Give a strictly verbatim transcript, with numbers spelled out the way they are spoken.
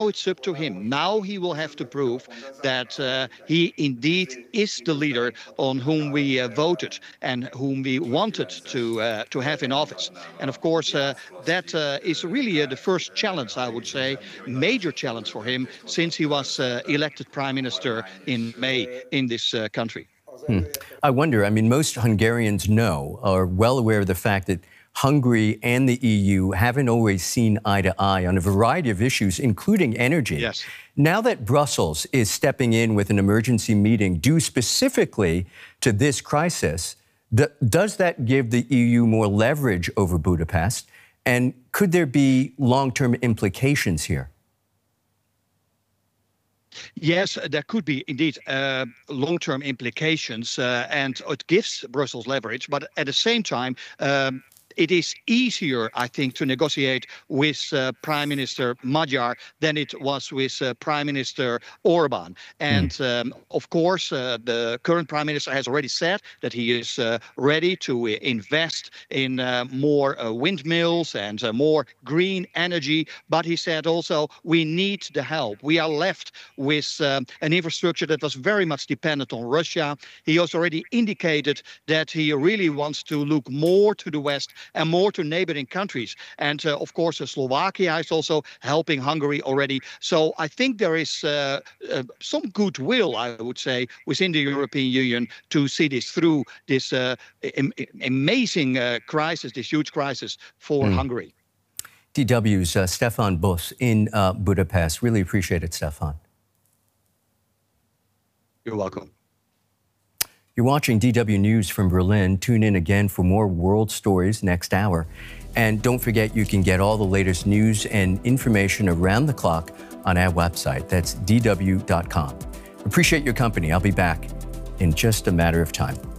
it's up to him. Now he will have to prove that uh, he indeed is the leader on whom we uh, voted and whom we wanted to uh, to have in office. And of course, uh, that uh, is really uh, the first challenge, I would say, major challenge for him since he was uh, elected prime minister in May in this uh, country. Hmm. I wonder, I mean, most Hungarians know, are well aware of the fact that Hungary and the E U haven't always seen eye to eye on a variety of issues, including energy. Yes. Now that Brussels is stepping in with an emergency meeting due specifically to this crisis, th- does that give the E U more leverage over Budapest? And could there be long-term implications here? Yes, there could be indeed uh, long-term implications, uh, and it gives Brussels leverage. But at the same time, um, it is easier, I think, to negotiate with uh, Prime Minister Magyar than it was with uh, Prime Minister Orban. And mm. um, of course, uh, the current Prime Minister has already said that he is uh, ready to invest in uh, more uh, windmills and uh, more green energy. But he said also, we need the help. We are left with um, an infrastructure that was very much dependent on Russia. He has already indicated that he really wants to look more to the West and more to neighboring countries. And uh, of course, uh, Slovakia is also helping Hungary already. So I think there is uh, uh, some goodwill, I would say, within the European Union to see this through this uh, am- amazing uh, crisis, this huge crisis for mm. Hungary. D W's uh, Stefan Bos in uh, Budapest. Really appreciate it, Stefan. You're welcome. You're watching D W News from Berlin. Tune in again for more world stories next hour. And don't forget, you can get all the latest news and information around the clock on our website. That's D W dot com. Appreciate your company. I'll be back in just a matter of time.